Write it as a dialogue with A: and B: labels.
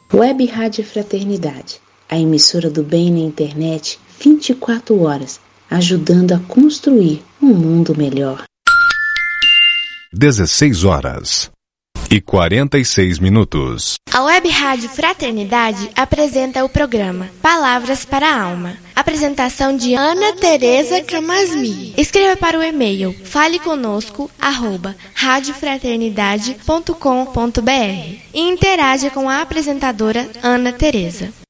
A: Web Rádio Fraternidade, a emissora do bem na internet 24 horas, ajudando a construir um mundo melhor.
B: 16h46.
C: A Web Rádio Fraternidade apresenta o programa Palavras para a Alma. Apresentação de Ana Tereza Camasmi. Escreva para o e-mail faleconosco@radiofraternidade.com.br e interaja com a apresentadora Ana Tereza.